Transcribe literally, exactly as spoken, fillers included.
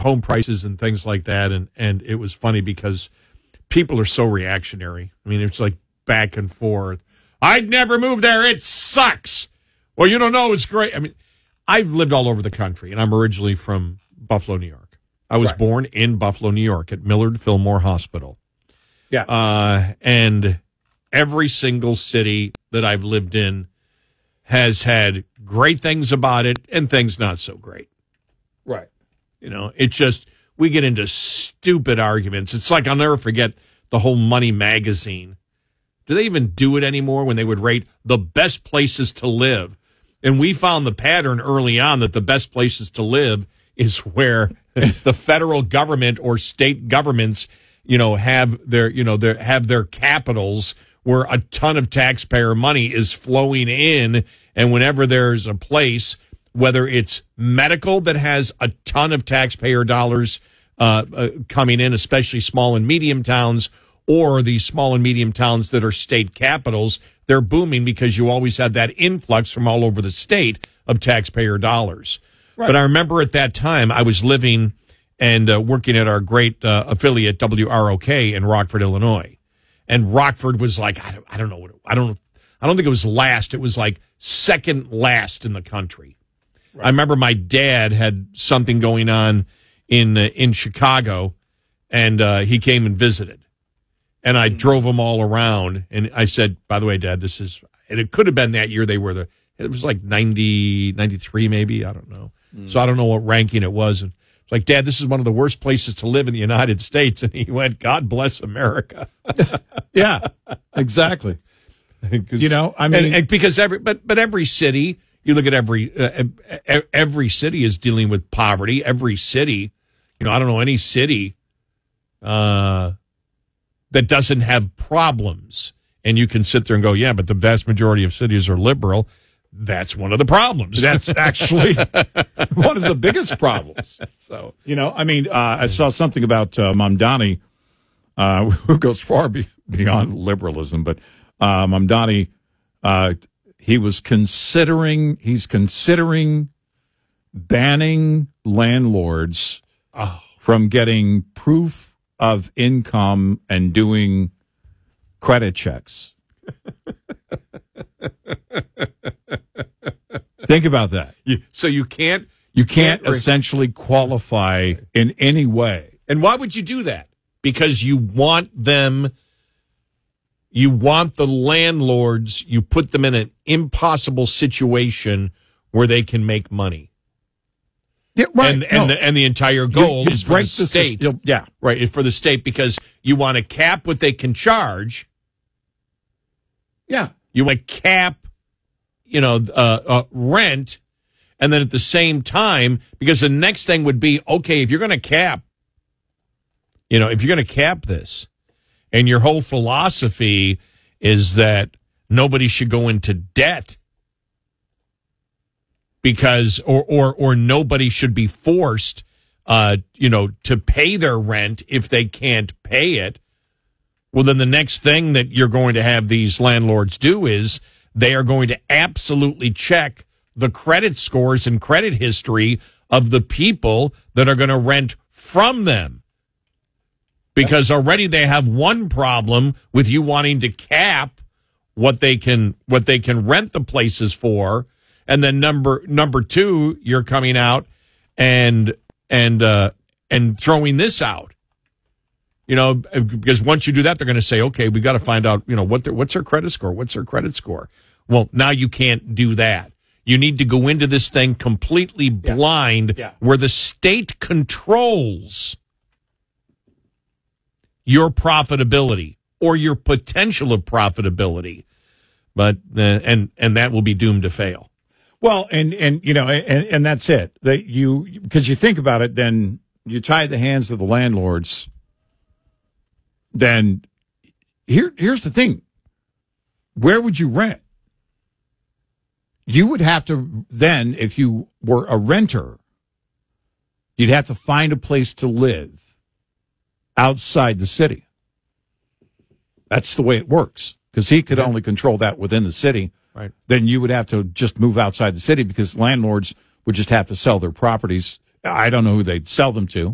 home prices and things like that. And, and it was funny because people are so reactionary. I mean, it's like back and forth. I'd never move there. It sucks. Well, you don't know. It's great. I mean, I've lived all over the country, and I'm originally from Buffalo, New York. I was right. born in Buffalo, New York at Millard Fillmore Hospital. Yeah. Uh, and every single city that I've lived in has had great things about it and things not so great. Right. You know, it just, we get into stupid arguments. It's like, I'll never forget the whole Money magazine. Do they even do it anymore when they would rate the best places to live? And we found the pattern early on that the best places to live is where the federal government or state governments, you know, have their, you know, their, have their capitals where a ton of taxpayer money is flowing in. And whenever there's a place, whether it's medical that has a ton of taxpayer dollars uh, uh, coming in, especially small and medium towns, or these small and medium towns that are state capitals, they're booming because you always had that influx from all over the state of taxpayer dollars. Right. But I remember at that time I was living and uh, working at our great uh, affiliate W R O K in Rockford, Illinois. And Rockford was like, I don't, I don't know what, it, I don't, I don't think it was last. It was like second last in the country. Right. I remember my dad had something going on in uh, in Chicago, and uh, he came and visited. And I drove them all around, and I said, by the way, Dad, this is, and it could have been that year they were the, it was like ninety, ninety-three maybe, I don't know. Mm. So I don't know what ranking it was. And it's like, Dad, this is one of the worst places to live in the United States. And he went, God bless America. Yeah, exactly. You know, I mean. And, and because every, but, but every city, you look at every, uh, every city is dealing with poverty. Every city, you know, I don't know any city, uh, that doesn't have problems. And you can sit there and go, yeah, but the vast majority of cities are liberal. That's one of the problems. That's actually one of the biggest problems. So, you know, I mean, uh, I saw something about uh, Mamdani, uh, who goes far be- beyond liberalism, but uh, Mamdani, uh, he was considering, he's considering banning landlords oh. from getting proof of income and doing credit checks. Think about that. You, so you can't you can't, can't essentially qualify in any way. And why would you do that? Because you want them, you want the landlords, you put them in an impossible situation where they can make money. Yeah, right. And and, no. the, and the entire goal you, you is for the state. The, yeah. Right, for the state, because you want to cap what they can charge. Yeah. You want to cap, you know, uh, uh, rent, and then at the same time, because the next thing would be, okay, if you're going to cap, you know, if you're going to cap this, and your whole philosophy is that nobody should go into debt, because or or or nobody should be forced, uh, you know, to pay their rent if they can't pay it. Well, then the next thing that you're going to have these landlords do is they are going to absolutely check the credit scores and credit history of the people that are going to rent from them. Because already they have one problem with you wanting to cap what they can what they can rent the places for. And then number number two, you're coming out and and uh, and throwing this out, you know, because once you do that, they're going to say, okay, we got to find out, you know, what their, what's their credit score? What's their credit score? Well, now you can't do that. You need to go into this thing completely blind, Yeah. Yeah. where the state controls your profitability or your potential of profitability, but uh, and and that will be doomed to fail. Well, and, and you know, and, and that's it. That you, because you think about it, then you tie the hands of the landlords. Then here, here's the thing. Where would you rent? You would have to then, if you were a renter, you'd have to find a place to live outside the city. That's the way it works, because he could only control that within the city. Right. Then you would have to just move outside the city, because landlords would just have to sell their properties. I don't know who they'd sell them to.